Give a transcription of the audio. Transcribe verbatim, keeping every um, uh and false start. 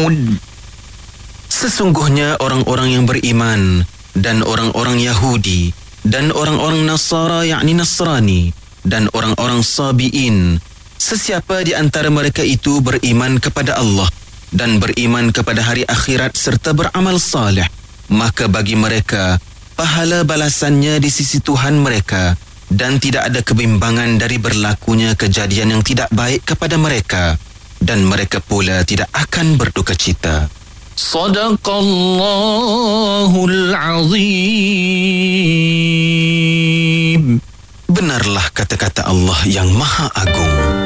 يعلمون. Sesungguhnya orang-orang yang beriman dan orang-orang Yahudi dan orang-orang Nasara yakni Nasrani dan orang-orang Sabi'in, sesiapa di antara mereka itu beriman kepada Allah dan beriman kepada hari akhirat serta beramal saleh, maka bagi mereka pahala balasannya di sisi Tuhan mereka dan tidak ada kebimbangan dari berlakunya kejadian yang tidak baik kepada mereka, dan mereka pula tidak akan berduka cita. Sadaqallahul azim. Benarlah kata-kata Allah yang Maha Agung.